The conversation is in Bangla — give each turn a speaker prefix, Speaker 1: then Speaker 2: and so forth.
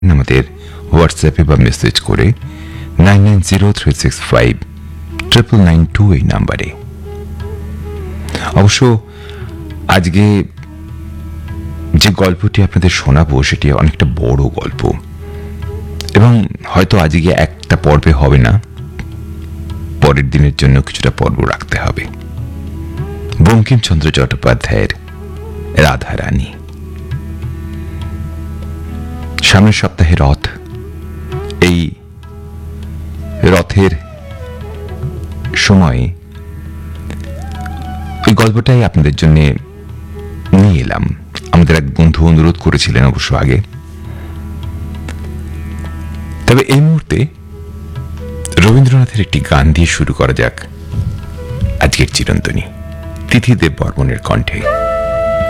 Speaker 1: আমাদের হোয়াটসঅ্যাপে বা মেসেজ করে 9903659992 এই নাম্বারে। অবশ্য আজকে যে গল্পটি আপনাদের শোনাবো সেটি অনেকটা বড় গল্প, এবং হয়তো আজকে একটা পর্বে হবে না, পরের দিনের জন্য কিছুটা পর্ব রাখতে হবে। বঙ্কিমচন্দ্র চট্টোপাধ্যায়ের রাধারানী। সামনের সপ্তাহে রথ, এই রথের সময় এই গল্পটাই আপনাদের জন্য নিয়ে এলাম। আমাদের এক বন্ধু অনুরোধ করেছিলেন অবশ্য আগে। তবে এই মুহূর্তে রবীন্দ্রনাথের একটি গান দিয়ে শুরু করা যাক আজকের চিরন্তনী, তিথি দেব বর্মনের কণ্ঠে।